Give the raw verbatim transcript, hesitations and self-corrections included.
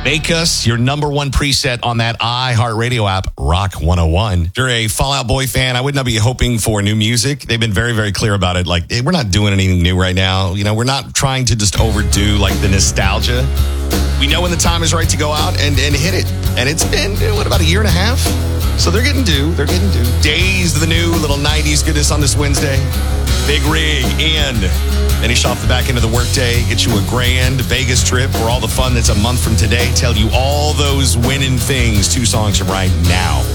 Make Us, your number one preset on that iHeartRadio app, Rock one oh one. If you're a Fall Out Boy fan, I would not be hoping for new music. They've been very, very clear about it. Like, hey, we're not doing anything new right now. You know, we're not trying to just overdo, like, the nostalgia. We know when the time is right to go out and, and hit it. And it's been, what, about a year and a half? So they're getting due. They're getting due. Days of the new little nineties goodness on this Wednesday. Big Rig, and finish off the back end of the workday. Get you a grand Vegas trip for all the fun that's a month from today. Tell you all those winning things. Two songs from right now.